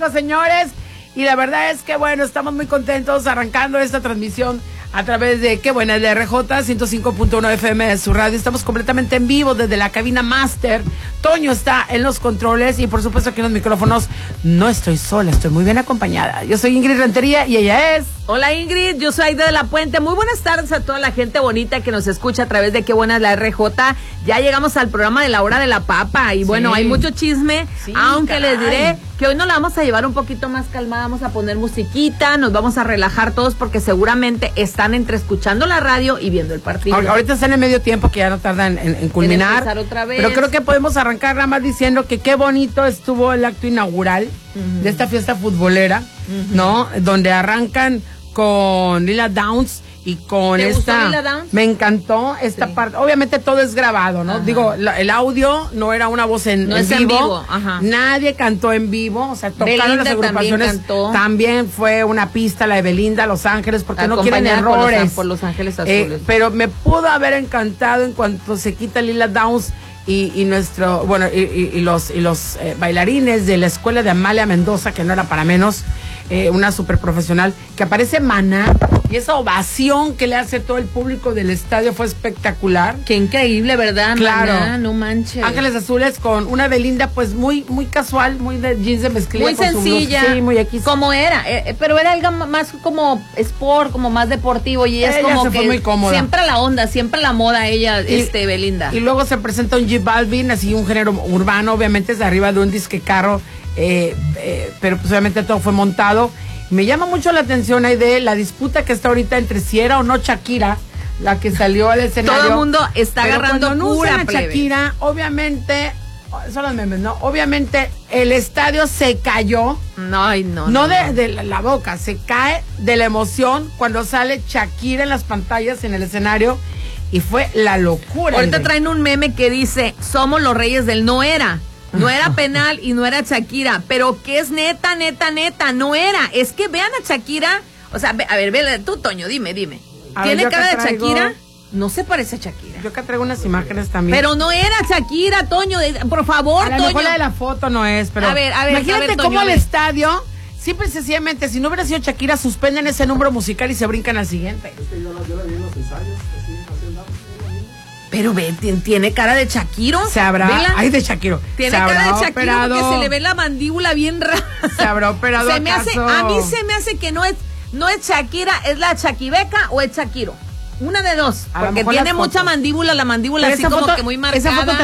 México, señores. Y la verdad es que, bueno, estamos muy contentos arrancando esta transmisión a través de, qué buena, de RJ 105.1 FM de su radio. Estamos completamente en vivo desde la cabina Master. Toño está en los controles y, por supuesto, aquí en los micrófonos. No estoy sola, estoy muy bien acompañada. Yo soy Ingrid Rentería y ella es... Hola Ingrid, yo soy Aida de la Puente. Muy buenas tardes a toda la gente bonita que nos escucha a través de Qué Buena es la RJ. Ya llegamos al programa de la hora de la papa y bueno, hay mucho chisme, aunque caray, les diré que hoy nos la vamos a llevar un poquito más calmada, vamos a poner musiquita, nos vamos a relajar todos porque seguramente están entre escuchando la radio y viendo el partido. Ahorita están en medio tiempo que ya no tardan en culminar, otra vez. Pero creo que podemos arrancar nada más diciendo que qué bonito estuvo el acto inaugural de esta fiesta futbolera, ¿no? Donde arrancan con Lila Downs y con ¿Te esta... gustó Lila Downs? Me encantó esta parte. Obviamente todo es grabado, ¿no? Ajá. Digo, el audio no era una voz en vivo. Ajá. Nadie cantó en vivo, o sea, tocaron Belinda las agrupaciones. También fue una pista, la de Belinda, Los Ángeles, porque no quieren errores. Por Los Ángeles Azules. Pero me pudo haber encantado en cuanto se quita Lila Downs y nuestro, bueno, y los bailarines de la escuela de Amalia Mendoza, que no era para menos, una super profesional, que aparece Maná, y esa ovación que le hace todo el público del estadio fue espectacular. Qué increíble, ¿verdad? Claro. Maná, no manches. Ángeles Azules con una Belinda pues muy casual, muy de jeans de mezclilla. Muy con sencilla. Sí, muy X. Como era, pero era algo más como sport, como más deportivo, y ella es como se que fue muy cómoda. Siempre a la onda, siempre a la moda ella, Belinda. Y luego se presenta un J Balvin, así un género urbano, obviamente es de arriba de un disque carro, pero pues obviamente todo fue montado. Me llama mucho la atención ahí de la disputa que está ahorita entre si era o no Shakira la que salió al escenario. Todo el mundo está agarrando cuando pura a Shakira, obviamente, son los memes, ¿no? Obviamente el estadio se cayó. No. De la boca, se cae de la emoción cuando sale Shakira en las pantallas, en el escenario, y fue la locura. Ahorita traen un meme que dice, somos los reyes del no era. No era penal y no era Shakira, pero que es neta, no era. Es que vean a Shakira, o sea, a ver, ve tú, Toño, dime. ¿Tiene cara de Shakira? No se parece a Shakira. Yo acá traigo unas imágenes también. Pero no era Shakira, Toño, por favor, Toño. A lo mejor la de la foto no es, pero... A ver, imagínate cómo el estadio, simple y sencillamente, si no hubiera sido Shakira, suspenden ese número musical y se brincan al siguiente. Es que yo la vi en los ensayos, así andaba. Pero ve, tiene cara de Shakiro. Se habrá... Ay, de Shakiro. Tiene cara de Shakiro porque se le ve la mandíbula bien rara. Se habrá operado. A mí se me hace que no es Shakira, es la Shakibeca o es Shakiro. Una de dos, porque tiene mucha mandíbula, la mandíbula así como que muy marcada. Esa foto